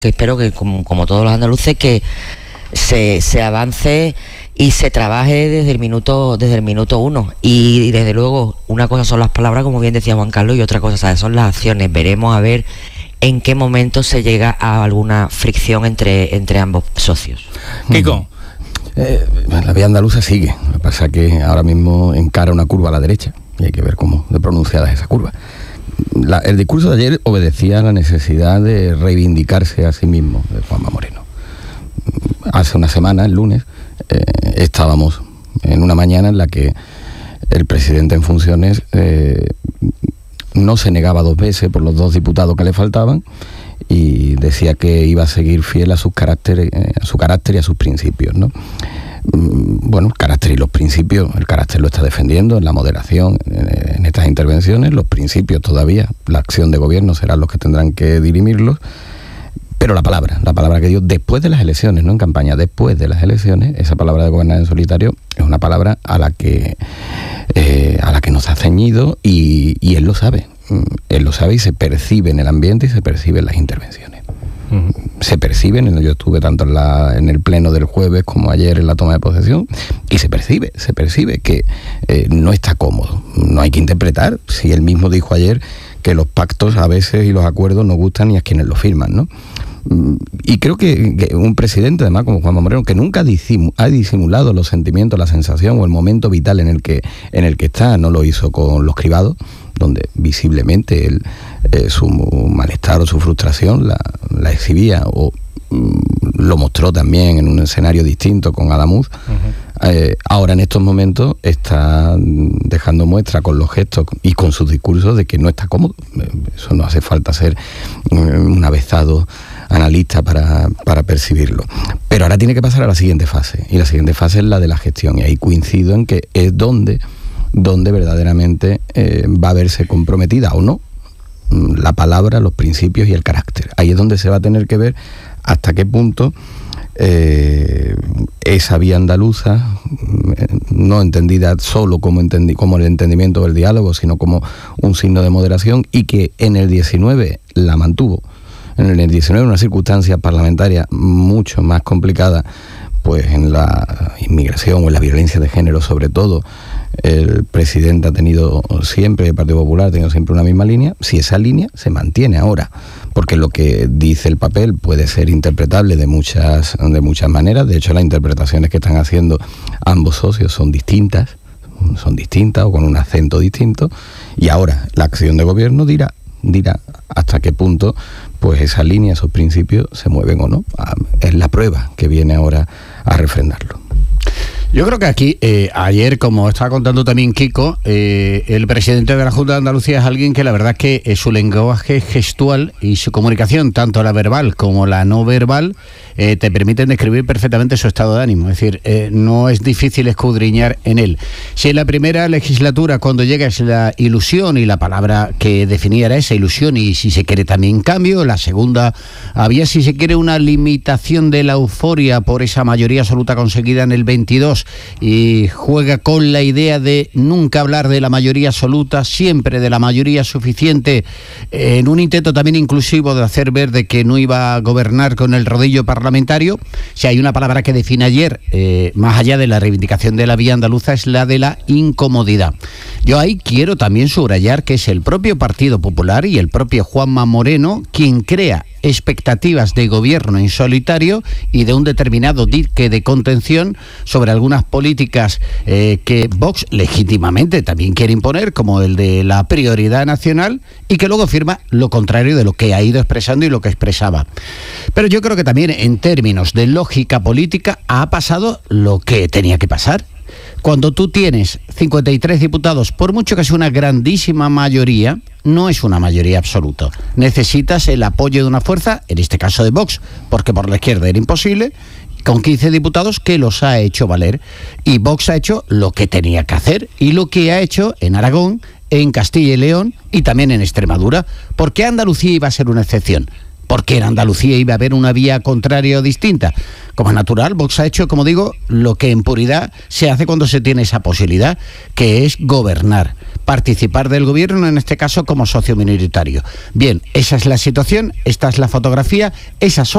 que espero que, como todos los andaluces, que se avance y se trabaje desde el minuto uno. Y desde luego, una cosa son las palabras, como bien decía Juan Carlos, y otra cosa, ¿sabes?, son las acciones. Veremos a ver en qué momento se llega a alguna fricción entre ambos socios. Kiko. La vía andaluza sigue. Lo que pasa es que ahora mismo encara una curva a la derecha y hay que ver cómo de pronunciada es esa curva. El discurso de ayer obedecía a la necesidad de reivindicarse a sí mismo de Juanma Moreno. Hace una semana, el lunes, estábamos en una mañana en la que el presidente en funciones no se negaba 2 veces por los 2 diputados que le faltaban y decía que iba a seguir fiel a su carácter y a sus principios, ¿no? Bueno, el carácter y los principios, el carácter lo está defendiendo en la moderación, en estas intervenciones, los principios todavía, la acción de gobierno serán los que tendrán que dirimirlos, pero la palabra que dio después de las elecciones, no en campaña, después de las elecciones, esa palabra de gobernar en solitario es una palabra a la que nos ha ceñido y él lo sabe y se percibe en el ambiente y se percibe en las intervenciones. Se perciben, yo estuve tanto en el pleno del jueves como ayer en la toma de posesión, y se percibe que no está cómodo. No hay que interpretar, si él mismo dijo ayer que los pactos a veces y los acuerdos no gustan ni a quienes los firman, ¿no? Y creo que un presidente, además, como Juanma Moreno, que nunca ha disimulado los sentimientos, la sensación o el momento vital en el que está, no lo hizo con los cribados, donde visiblemente su malestar o su frustración la exhibía, o lo mostró también en un escenario distinto con Adamuz. Ahora en estos momentos está dejando muestra con los gestos y con sus discursos de que no está cómodo. Eso no hace falta ser un avezado analista para percibirlo. Pero ahora tiene que pasar a la siguiente fase, y la siguiente fase es la de la gestión, y ahí coincido en que es donde verdaderamente va a verse comprometida o no la palabra, los principios y el carácter. Ahí es donde se va a tener que ver hasta qué punto esa vía andaluza, no entendida solo como el entendimiento del diálogo, sino como un signo de moderación, y que en el 19 la mantuvo. En el 19, una circunstancia parlamentaria mucho más complicada, pues en la inmigración o en la violencia de género sobre todo, el presidente ha tenido siempre, el Partido Popular ha tenido siempre una misma línea. Si esa línea se mantiene ahora, porque lo que dice el papel puede ser interpretable de muchas maneras. De hecho, las interpretaciones que están haciendo ambos socios son distintas o con un acento distinto, y ahora la acción de gobierno dirá hasta qué punto pues esa línea, esos principios se mueven o no. Es la prueba que viene ahora a refrendarlo. Yo creo que aquí, ayer, como estaba contando también Kiko, el presidente de la Junta de Andalucía es alguien que la verdad es que su lenguaje gestual y su comunicación, tanto la verbal como la no verbal, te permiten describir perfectamente su estado de ánimo. Es decir, no es difícil escudriñar en él. Si en la primera legislatura, cuando llega, es la ilusión, y la palabra que definía era esa ilusión, y si se quiere también cambio, la segunda había, si se quiere, una limitación de la euforia por esa mayoría absoluta conseguida en el 22, y juega con la idea de nunca hablar de la mayoría absoluta, siempre de la mayoría suficiente, en un intento también inclusivo de hacer ver de que no iba a gobernar con el rodillo parlamentario. Si hay una palabra que define ayer, más allá de la reivindicación de la vía andaluza, es la de la incomodidad. Yo ahí quiero también subrayar que es el propio Partido Popular y el propio Juanma Moreno quien crea expectativas de gobierno en solitario y de un determinado dique de contención sobre algunas políticas que Vox legítimamente también quiere imponer, como el de la prioridad nacional, y que luego firma lo contrario de lo que ha ido expresando y lo que expresaba. Pero yo creo que también en términos de lógica política ha pasado lo que tenía que pasar. Cuando tú tienes 53 diputados, por mucho que sea una grandísima mayoría, no es una mayoría absoluta. Necesitas el apoyo de una fuerza, en este caso de Vox, porque por la izquierda era imposible, con 15 diputados que los ha hecho valer. Y Vox ha hecho lo que tenía que hacer y lo que ha hecho en Aragón, en Castilla y León y también en Extremadura. ¿Por qué Andalucía iba a ser una excepción? Porque en Andalucía iba a haber una vía contraria o distinta. Como es natural, Vox ha hecho, como digo, lo que en puridad se hace cuando se tiene esa posibilidad, que es gobernar. participar del gobierno, en este caso como socio minoritario. Bien, esa es la situación, esta es la fotografía, esas son